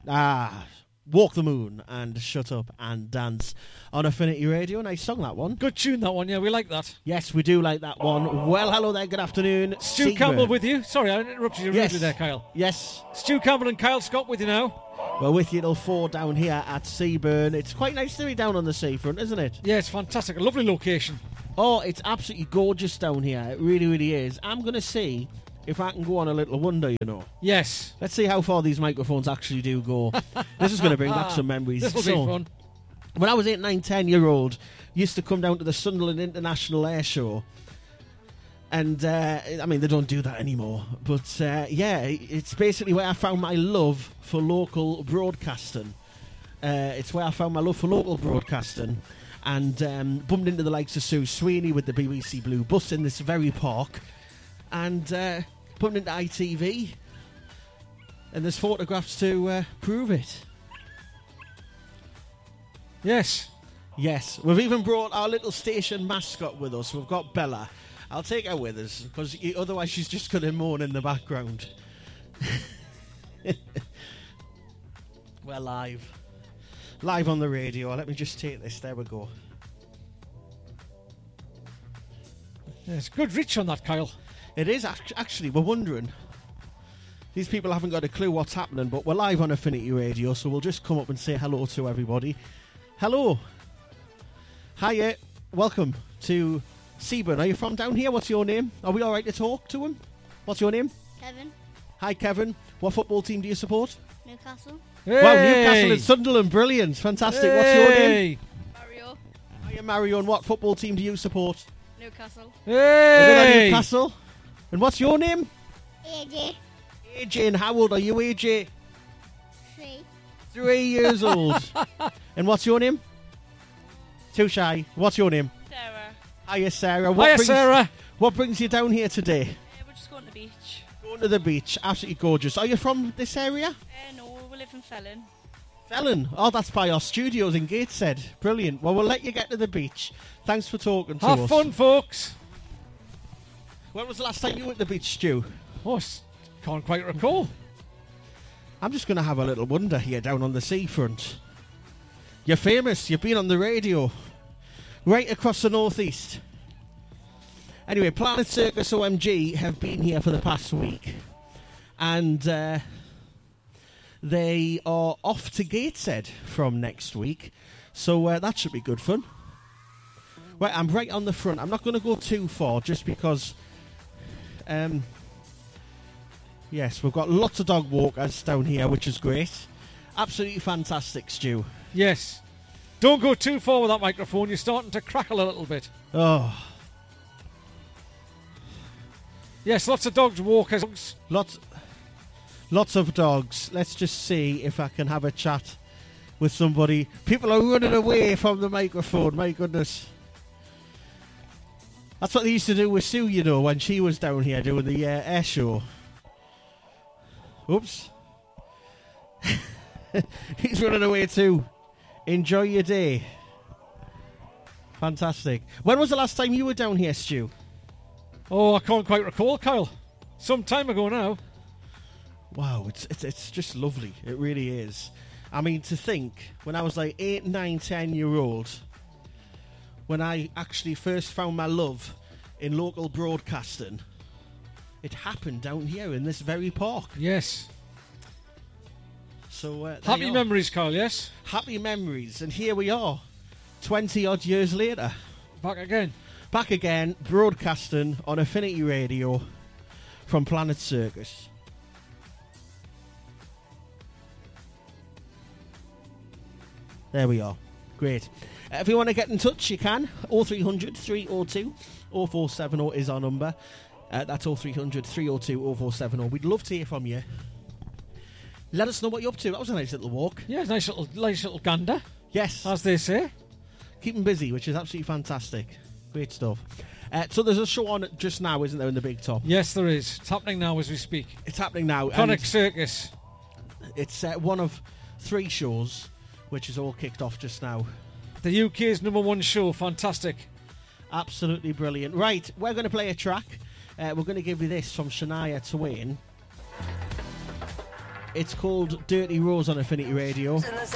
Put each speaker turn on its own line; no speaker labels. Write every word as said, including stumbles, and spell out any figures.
Ah, Walk the Moon and Shut Up and Dance on Affinity Radio. Nice song, that one.
Good tune, that one. Yeah, we like that.
Yes, we do like that one. Well, hello there. Good afternoon.
Stu
Seaburn.
Campbell with you. Sorry, I interrupted you
Yes.
rudely there, Kyle.
Yes.
Stu Campbell and Kyle Scott with you now.
We're with you till four down here at Seaburn. It's quite nice to be down on the seafront, isn't it?
Yeah, it's fantastic. A lovely location.
Oh, it's absolutely gorgeous down here. It really, really is. I'm going to see if I can go on a little wonder, you know.
Yes.
Let's see how far these microphones actually do go. This is going to bring back some memories.
This will
So,
be fun.
when I was eight, nine, ten year old, used to come down to the Sunderland International Air Show. And, uh, I mean, they don't do that anymore. But, uh, yeah, it's basically where I found my love for local broadcasting. Uh, it's where I found my love for local broadcasting. And um, bumped into the likes of Sue Sweeney with the B B C Blue Bus in this very park. And uh, bumped into I T V. And there's photographs to uh, prove it.
Yes.
Yes, we've even brought our little station mascot with us. We've got Bella. I'll take her with us, because otherwise she's just going to moan in the background. We're live. Live on the radio. Let me just take this. There we go.
Yes, good reach on that, Kyle.
It is, act- actually, we're wondering. These people haven't got a clue what's happening, but we're live on Affinity Radio, so we'll just come up and say hello to everybody. Hello. Hiya. Welcome to Seaburn. Are you from down here? What's your name? Are we all right to talk to him? What's your name?
Kevin,
Hi, Kevin. What football team do you support?
Newcastle,
Hey!
Wow, Newcastle and Sunderland. Brilliant. Fantastic. What's your name?
Hey!
Mario,
Hiya, Mario. And what football team do you support?
Newcastle,
Another
Hey!
Newcastle. And what's your name?
A J,
A J. And how old are you, A J?
three,
Three years old. And what's your name? Too shy. What's your name?
Sarah.
Hiya, Sarah. What
Hiya,
brings,
Sarah.
What brings you down here today?
Uh, we're just going to the beach.
Going to the beach. Absolutely gorgeous. Are you from this area?
Uh, no, we live in Felon.
Felon. Oh, that's by our studios in Gateshead. Brilliant. Well, we'll let you get to the beach. Thanks for talking to
Have
us.
fun, folks.
When was the last time you were at the beach, Stu?
Oh, s- can't quite recall.
I'm just going to have a little wonder here down on the seafront. You're famous. You've been on the radio. Right across the northeast. Anyway, Planet Circus O M G have been here for the past week. And uh, they are off to Gateshead from next week. So uh, that should be good fun. Right, I'm right on the front. I'm not going to go too far just because... Um, yes, we've got lots of dog walkers down here, which is great. Absolutely fantastic, Stu.
Yes. Don't go too far with that microphone. You're starting to crackle a little bit.
Oh,
Yes, lots of dogs, walkers.
lots, lots of dogs. Let's just see if I can have a chat with somebody. People are running away from the microphone. My goodness. That's what they used to do with Sue, you know, when she was down here doing the uh, air show. Oops. He's running away too. Enjoy your day. Fantastic. When was the last time you were down here, Stu?
Oh, I can't quite recall, Kyle. Some time ago now.
Wow, it's, it's it's just lovely. It really is. I mean, to think, when I was like eight, nine, ten year old, when I actually first found my love in local broadcasting, it happened down here in this very park.
Yes.
So uh, there
Happy
you are.
memories, Kyle, yes?
Happy memories. And here we are, twenty odd years later.
Back again.
Back again, broadcasting on Affinity Radio from Planet Circus. There we are. Great. Uh, if you want to get in touch, you can. oh three hundred, three oh two, oh four seven oh is our number. Uh, that's oh three hundred, three oh two, oh four seven oh. We'd love to hear from you. Let us know what you're up to. That was a nice little walk.
Yeah, nice little, nice little gander,
Yes.
as they say.
Keep them busy, which is absolutely fantastic. Great stuff. Uh, so there's a show on just now, isn't there, in the Big Top?
Yes, there is. It's happening now as we speak.
It's happening now.
Conic
and
Circus.
It's uh, one of three shows, which is all kicked off just now.
The U K's number one show. Fantastic.
Absolutely brilliant. Right, we're going to play a track. Uh, we're going to give you this from Shania Twain. It's called Dirty Rose on Affinity Radio.